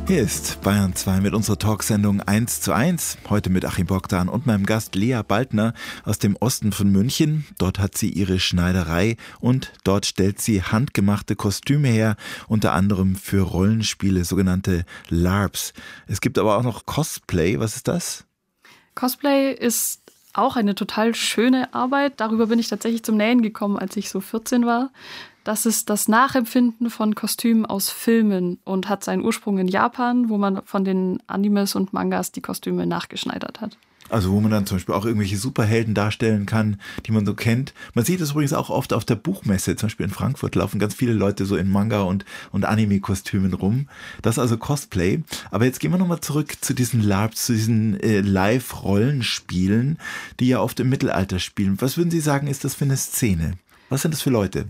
Hier ist Bayern 2 mit unserer Talksendung 1:1. Heute mit Achim Bogdan und meinem Gast Lea Baldner aus dem Osten von München. Dort hat sie ihre Schneiderei und dort stellt sie handgemachte Kostüme her, unter anderem für Rollenspiele, sogenannte LARPs. Es gibt aber auch noch Cosplay. Was ist das? Cosplay ist auch eine total schöne Arbeit. Darüber bin ich tatsächlich zum Nähen gekommen, als ich so 14 war. Das ist das Nachempfinden von Kostümen aus Filmen und hat seinen Ursprung in Japan, wo man von den Animes und Mangas die Kostüme nachgeschneidert hat. Also wo man dann zum Beispiel auch irgendwelche Superhelden darstellen kann, die man so kennt. Man sieht es übrigens auch oft auf der Buchmesse, zum Beispiel in Frankfurt laufen ganz viele Leute so in Manga- und Anime-Kostümen rum. Das ist also Cosplay. Aber jetzt gehen wir nochmal zurück zu diesen LARPs, zu diesen Live-Rollenspielen, die ja oft im Mittelalter spielen. Was würden Sie sagen, ist das für eine Szene? Was sind das für Leute?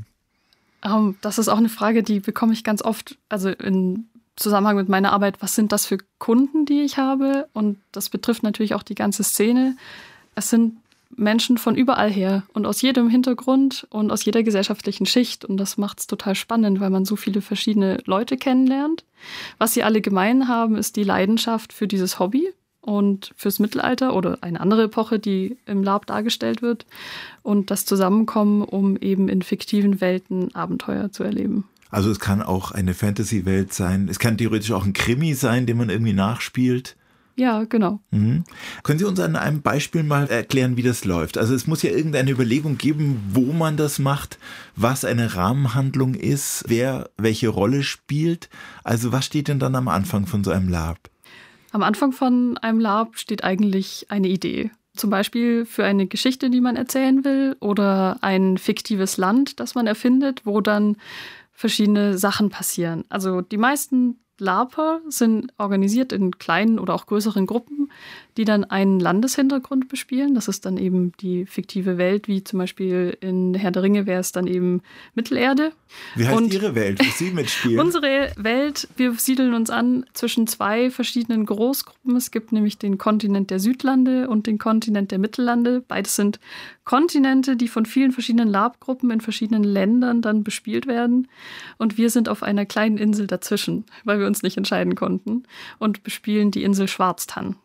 Das ist auch eine Frage, die bekomme ich ganz oft, also in Zusammenhang mit meiner Arbeit, was sind das für Kunden, die ich habe? Und das betrifft natürlich auch die ganze Szene. Es sind Menschen von überall her und aus jedem Hintergrund und aus jeder gesellschaftlichen Schicht. Und das macht es total spannend, weil man so viele verschiedene Leute kennenlernt. Was sie alle gemein haben, ist die Leidenschaft für dieses Hobby und fürs Mittelalter oder eine andere Epoche, die im LARP dargestellt wird. Und das Zusammenkommen, um eben in fiktiven Welten Abenteuer zu erleben. Also es kann auch eine Fantasy-Welt sein. Es kann theoretisch auch ein Krimi sein, den man irgendwie nachspielt. Ja, genau. Mhm. Können Sie uns an einem Beispiel mal erklären, wie das läuft? Also es muss ja irgendeine Überlegung geben, wo man das macht, was eine Rahmenhandlung ist, wer welche Rolle spielt. Also was steht denn dann am Anfang von so einem LARP? Am Anfang von einem LARP steht eigentlich eine Idee. Zum Beispiel für eine Geschichte, die man erzählen will, oder ein fiktives Land, das man erfindet, wo dann verschiedene Sachen passieren. Also die meisten LARPer sind organisiert in kleinen oder auch größeren Gruppen, die dann einen Landeshintergrund bespielen. Das ist dann eben die fiktive Welt, wie zum Beispiel in Herr der Ringe wäre es dann eben Mittelerde. Wie heißt Ihre Welt, wo Sie mitspielen? Unsere Welt, wir siedeln uns an zwischen zwei verschiedenen Großgruppen. Es gibt nämlich den Kontinent der Südlande und den Kontinent der Mittellande. Beides sind Kontinente, die von vielen verschiedenen LARP-Gruppen in verschiedenen Ländern dann bespielt werden. Und wir sind auf einer kleinen Insel dazwischen, weil wir uns nicht entscheiden konnten, und bespielen die Insel Schwarztann.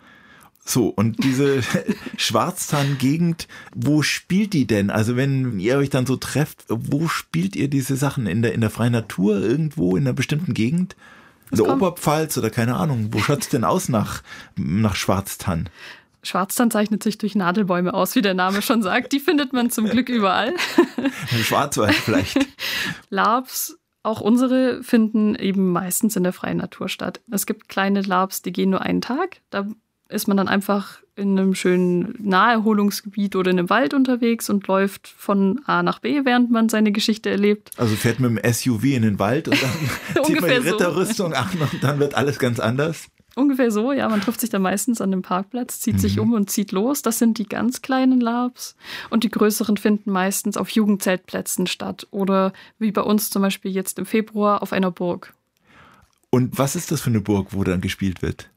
So, und diese Schwarztann-Gegend, wo spielt die denn? Also wenn ihr euch dann so trefft, wo spielt ihr diese Sachen? In der freien Natur irgendwo, in einer bestimmten Gegend? In der Oberpfalz oder keine Ahnung. Wo schaut es denn aus nach Schwarztann? Schwarztann zeichnet sich durch Nadelbäume aus, wie der Name schon sagt. Die findet man zum Glück überall. Im Schwarzwald vielleicht. LARPs, auch unsere, finden eben meistens in der freien Natur statt. Es gibt kleine LARPs, die gehen nur einen Tag. Da ist man dann einfach in einem schönen Naherholungsgebiet oder in einem Wald unterwegs und läuft von A nach B, während man seine Geschichte erlebt. Also fährt mit dem SUV in den Wald und dann zieht man die Ritterrüstung an und dann wird alles ganz anders? Ungefähr so, ja. Man trifft sich dann meistens an dem Parkplatz, zieht sich um und zieht los. Das sind die ganz kleinen LARPs. Und die größeren finden meistens auf Jugendzeltplätzen statt. Oder wie bei uns zum Beispiel jetzt im Februar auf einer Burg. Und was ist das für eine Burg, wo dann gespielt wird?